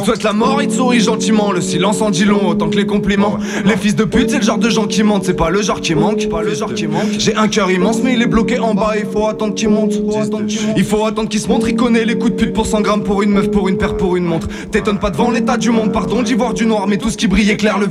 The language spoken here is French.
te souhaitent la mort, ils te sourient gentiment. Le silence en dit long autant que les compliments. Les fils de pute, c'est le genre de gens qui mentent. C'est pas le genre qui manque, pas le genre qui manque. J'ai un cœur immense mais il est bloqué en bas. Il faut attendre qu'il monte. Il faut attendre qu'il se montre. Il connaît les coups de pute pour 100 grammes. Pour une meuf, pour une paire, pour une montre. T'étonnes pas devant l'état du monde. Pardon d'y voir du noir mais tout ce qui brille éclaire le